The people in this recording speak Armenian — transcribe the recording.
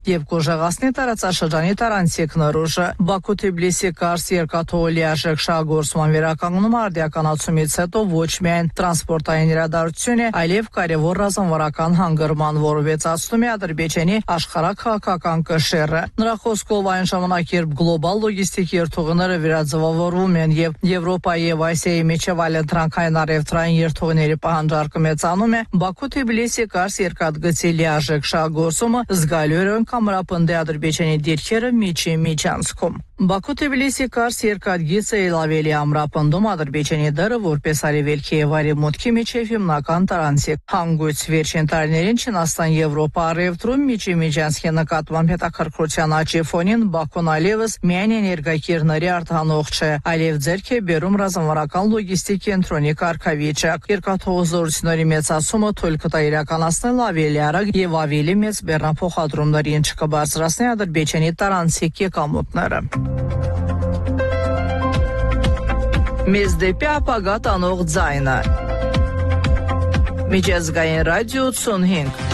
եւ կուժեղացնի տարածաշրջանի տարանցիկնորուժը։ Բաքու-Թբիլիսի կարս երկաթուղու լիարժեք շահգործման վերականգնում արդիականացումից հետո ոչ միայն տրանսպորտային իրադարձություն է, այլև կարևոր ռազմավարական հանգրման, որը վեցացնում է Ադրբեջանի աշխարհաքաղաքական կշիռը։ Նրա խոսքով այն ժամանակ, երբ գլոբալ լոգիստիկ երթուղիները վերաձևավորվում են եւ Եվրոպայի եւ Ասիայի միջև այլընտրանքային առևտրային երթուղիների պահանջարկը մեծանում է, Բաքու-Թբիլիսի կարս երկաթգծի լիարժեք շահգործումը զգալիորեն կամրապնդի Ադրբեջանի դիրքերը միջանցքում։ Բաքու-Թբիլիսի կարս երկաթգիծը ավելի ամրապնդում Ադրբեջանի դերը որպես արևելքի եւ արևմուտքի միջև հիմնական տարանցիկ հանգույց։ Վերջին տարիներին Չինաստան-Եվրոպա առևտրում միջանցքի նկատմամբ հետաքրքրության աճի ֆոնին Բաքուն այլևս միայն էներգակիրների արտահանող չէ, այլև ձեռք է բերում ռազմավարական լոգիստիկ կենտրոնի կարգավիճակ։ Երկաթուղու զորությունների մեծացումը թույլ կտա իրականացնել ավելի արագ եւ ավելի մեծ բեռնափոխադրումներ, ինչը կբարձրացնի Ադրբեջանի տարանցիկ եկամուտները։ Մեզ դեպի ապագա տանող ձայնը։ Միջազգային ռադիո 85